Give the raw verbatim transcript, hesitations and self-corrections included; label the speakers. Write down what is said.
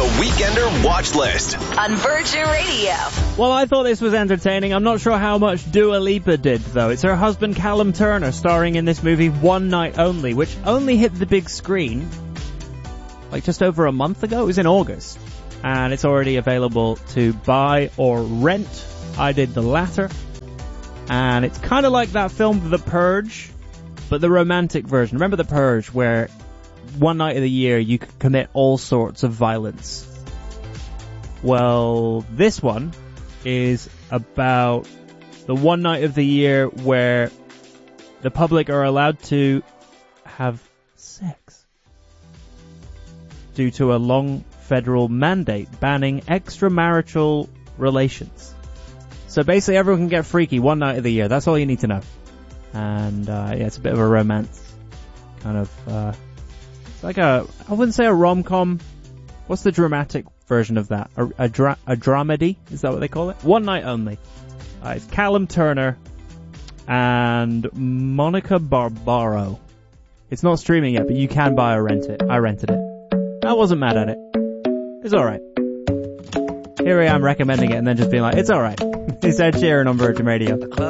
Speaker 1: The Weekender Watch List
Speaker 2: on Virgin Radio.
Speaker 3: Well, I thought this was entertaining. I'm not sure how much Dua Lipa did, though. It's her husband Callum Turner starring in this movie One Night Only, which only hit the big screen like just over a month ago. It was in August. And it's already available to buy or rent. I did the latter. And it's kind of like that film The Purge, but the romantic version. Remember The Purge, where one night of the year you could commit all sorts of violence? Well, this one is about the one night of the year where the public are allowed to have sex due to a long federal mandate banning extramarital relations. So basically everyone can get freaky one night of the year. That's all you need to know. And uh yeah, it's a bit of a romance. Kind of, uh it's like a, I wouldn't say a rom-com. What's the dramatic version of that? A, a, dra- a dramedy? Is that what they call it? One Night Only. Uh, it's Callum Turner and Monica Barbaro. It's not streaming yet, but you can buy or rent it. I rented it. I wasn't mad at it. It's alright. Here I am recommending it and then just being like, it's alright. It's Ed Sheeran on Virgin Radio.